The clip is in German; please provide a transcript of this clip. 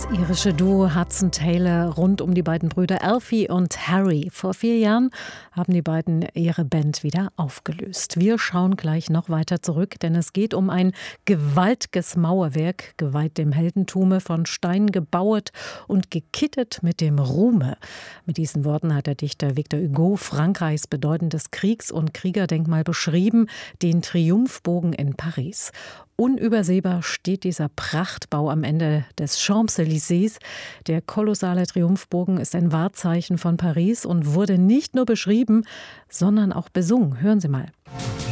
irische Duo Hudson Taylor rund um die beiden Brüder Alfie und Harry. Vor 4 Jahren haben die beiden ihre Band wieder aufgelöst. Wir schauen gleich noch weiter zurück, denn es geht um ein gewaltiges Mauerwerk, geweiht dem Heldentume, von Stein gebauet und gekittet mit dem Ruhme. Mit diesen Worten hat der Dichter Victor Hugo Frankreichs bedeutendes Kriegs- und Kriegerdenkmal beschrieben, den Triumphbogen in Paris. Unübersehbar steht dieser Prachtbau am Ende des Champs-Élysées. Der kolossale Triumphbogen ist ein Wahrzeichen von Paris und wurde nicht nur beschrieben, sondern auch besungen. Hören Sie mal.